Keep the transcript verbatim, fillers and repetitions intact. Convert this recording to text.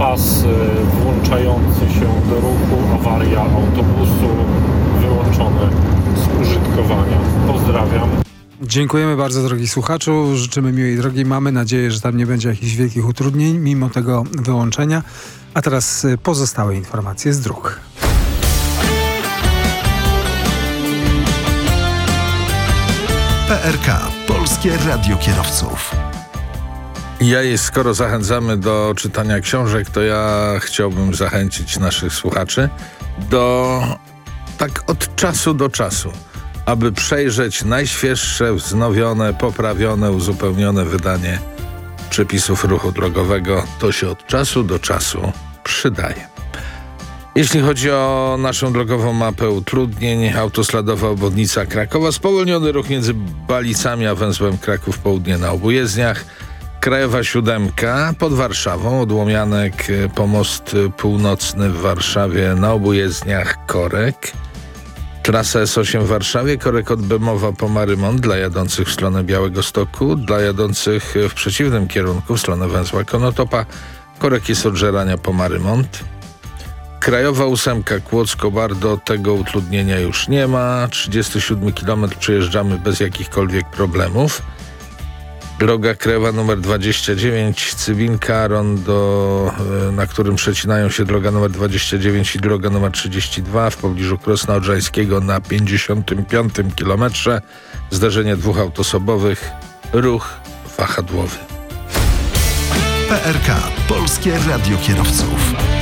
pas włączający się do ruchu, awaria autobusu, wyłączony z użytkowania. Pozdrawiam. Dziękujemy bardzo, drogi słuchaczu. Życzymy miłej drogi. Mamy nadzieję, że tam nie będzie jakichś wielkich utrudnień mimo tego wyłączenia. A teraz pozostałe informacje z dróg. P R K. Polskie Radio Kierowców. Ja jest, skoro zachęcamy do czytania książek, to ja chciałbym zachęcić naszych słuchaczy do tak od czasu do czasu, aby przejrzeć najświeższe, wznowione, poprawione, uzupełnione wydanie przepisów ruchu drogowego. To się od czasu do czasu przydaje. Jeśli chodzi o naszą drogową mapę utrudnień, autosladowa obwodnica Krakowa, spowolniony ruch między Balicami a węzłem Kraków Południe na obu jezdniach, Krajowa siódemka pod Warszawą, od Łomianek po most północny w Warszawie na obu jezdniach korek. Trasa S osiem w Warszawie, korek od Bemowa po Marymont dla jadących w stronę Białegostoku, dla jadących w przeciwnym kierunku w stronę węzła Konotopa, korek jest od Żerania po Marymont. Krajowa ósemka Kłodzko-Bardo, tego utrudnienia już nie ma. trzydziesty siódmy kilometr przejeżdżamy bez jakichkolwiek problemów. Droga krajowa numer dwadzieścia dziewięć, Cybinka, rondo, na którym przecinają się droga numer dwadzieścia dziewięć i droga numer trzydzieści dwa w pobliżu Krosna Odrzańskiego na pięćdziesiątym piątym kilometrze. Zdarzenie dwóch autosobowych, ruch wahadłowy. P R K. Polskie Radio Kierowców.